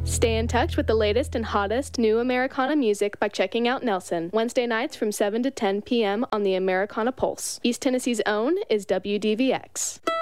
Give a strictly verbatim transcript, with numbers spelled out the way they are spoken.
Stay in touch with the latest and hottest new Americana music by checking out Nelson, Wednesday nights from seven to ten p.m. on the Americana Pulse. East Tennessee's own is W D V X.